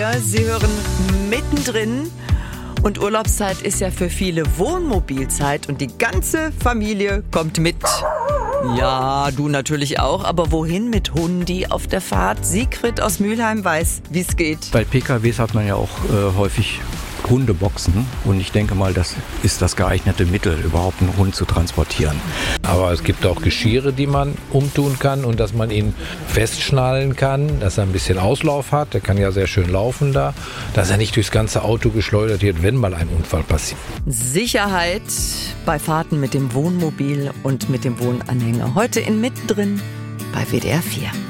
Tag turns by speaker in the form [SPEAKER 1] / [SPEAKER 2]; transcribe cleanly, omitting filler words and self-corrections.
[SPEAKER 1] 4. Sie hören mittendrin. Und Urlaubszeit ist ja für viele Wohnmobilzeit und die ganze Familie kommt mit. Ja, du natürlich auch, aber wohin mit Hundi auf der Fahrt? Sigrid aus Mülheim weiß, wie es geht.
[SPEAKER 2] Bei PKWs hat man ja auch häufig Hundeboxen und ich denke mal, das ist das geeignete Mittel, überhaupt einen Hund zu transportieren.
[SPEAKER 3] Aber es gibt auch Geschirre, die man umtun kann und dass man ihn festschnallen kann, dass er ein bisschen Auslauf hat. Der kann ja sehr schön laufen da, dass er nicht durchs ganze Auto geschleudert wird, wenn mal ein Unfall passiert.
[SPEAKER 1] Sicherheit bei Fahrten mit dem Wohnmobil und mit dem Wohnanhänger. Heute in Mittendrin bei WDR 4.